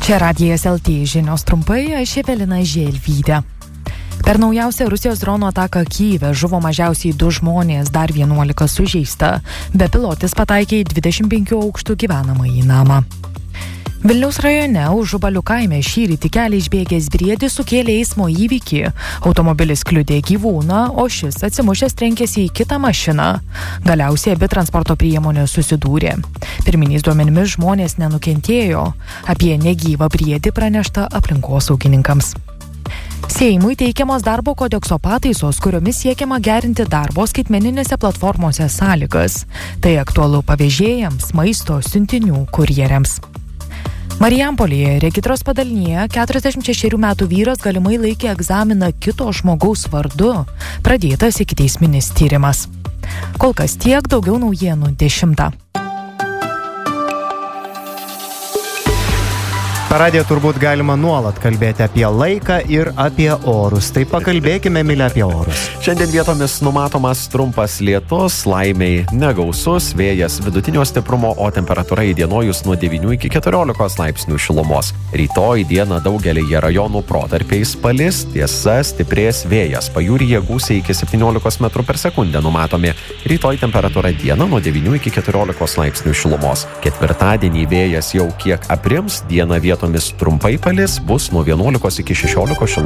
Čia Radijas LT žinios trumpai, aš Evelina Želvytė. Per naujausią Rusijos dronų ataką Kyjive žuvo mažiausiai 2 žmonės, dar 11 sužeista. Bepilotis pataikė į 25 aukštų gyvenamąjį namą. Vilniaus rajone Užubalių kaime šįryt į kelią išbėgęs briedis sukėlė eismo įvykį. Automobilis kliudė gyvūną, o šis atsimušęs trenkėsi į kitą mašiną. Galiausiai abi transporto priemonės susidūrė. Pirminiais duomenimis žmonės nenukentėjo. Apie negyvą briedį pranešta aplinkosaugininkams. Seimui teikiamos darbo kodekso pataisos, kuriomis siekiama gerinti darbo skaitmeninėse platformose sąlygas. Tai aktualu pavežėjams, maisto siuntinių kurjeriams. Marijampolėje Regitros padalinyje 46 metų vyras galimai laikė egzaminą kito žmogaus vardu. Pradėtas ikiteisminis tyrimas. Kol kas tiek, daugiau naujienų 10. Per radiją turbūt galima nuolat kalbėti apie laiką ir apie orus. Tai pakalbėkime, Emilė, apie orus. Šiandien vietomis numatomas trumpas lietus, laimiai negausus, vėjas vidutinio stiprumo, o temperatūra įdienojus nuo 9 iki 14 laipsnių šilumos. Rytoj dieną daugelyje rajonų protarpiais palis, tiesa stiprės vėjas. Pajūryje gūsiai iki 17 metrų per sekundę numatomi. Rytoj temperatūra dieną nuo 9 iki 14 laipsnių šilumos. Ketvirtadienį vėjas jau kiek aprims, dieną vietomis trumpai palis, bus nuo 11 iki 16 šilumos.